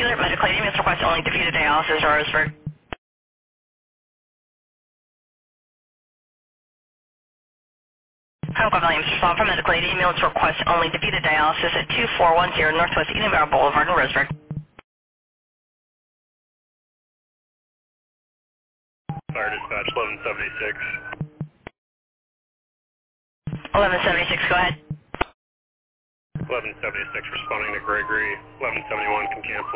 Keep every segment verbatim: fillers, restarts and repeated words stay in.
Preler medical aid ambulance request only defeated dialysis or Roseburg. Home Williams respond from medical aid ambulance request only defeated dialysis at two four one zero Northwest Edenborough Boulevard in Roseburg. Fire dispatch eleven seventy-six. eleven seventy-six, go ahead. eleven seventy-six responding to Gregory. eleven seventy-one can cancel.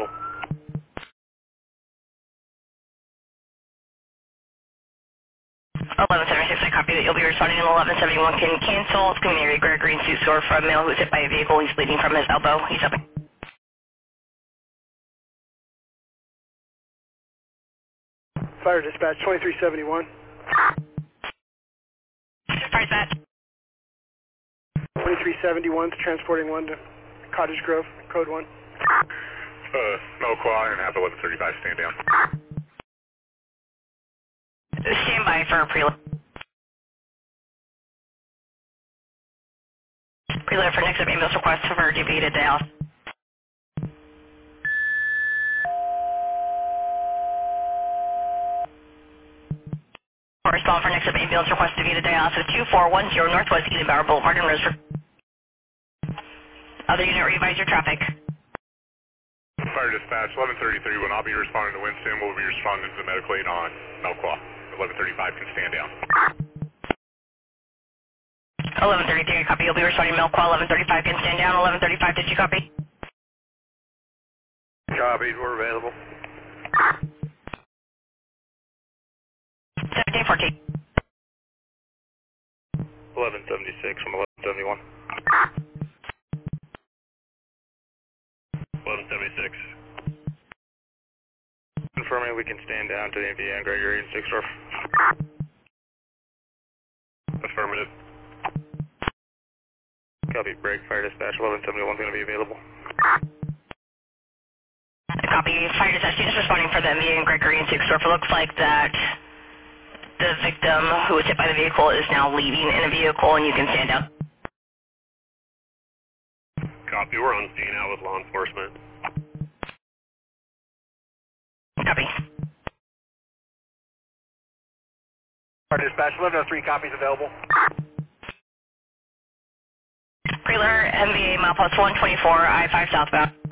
eleven seventy-six, I copy that you'll be responding, and eleven seventy-one can cancel. It's community Gregory in Sioux Store for a male who was hit by a vehicle. He's bleeding from his elbow. He's up. Fire dispatch twenty-three seventy-one. Fire dispatch. twenty-three seventy-one, transporting one to Cottage Grove, code one. Uh, Melqua and have eleven thirty-five stand down. Stand by for a preload. Preload for next up ambulance request for defeated dialysis. Respond for next up ambulance request defeated dialysis two four one zero Northwest Edenborough Boulevard in Roseburg. Other unit revise your traffic. Fire dispatch eleven thirty-three will not be responding to Winston. We'll be responding to the medical aid on Melqua. eleven thirty-five can stand down. eleven thirty-three, copy. You'll be responding to Melqua. eleven thirty-five can stand down. eleven thirty-five, did you copy? Copied, we're available. seventeen fourteen. eleven seventy-six from eleven seventy-one. eleven seventy-six. Confirming we can stand down to the M V A on Gregory and Sixdorf. Affirmative. Copy, break, fire dispatch, eleven seventy-one is going to be available. Copy, fire dispatch units responding for the M V A and Gregory and Sixdorf. It looks like that the victim who was hit by the vehicle is now leaving in a vehicle, and you can stand down. Copy, we're on scene now with law enforcement. Copy. Fire dispatch eleven oh three, copies available. Preler, M V A, milepost one twenty-four, I five southbound.